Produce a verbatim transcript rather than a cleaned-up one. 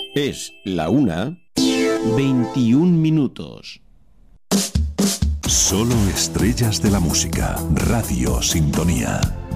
Es la una, veintiún minutos. Solo estrellas de la música. Radio Sintonía.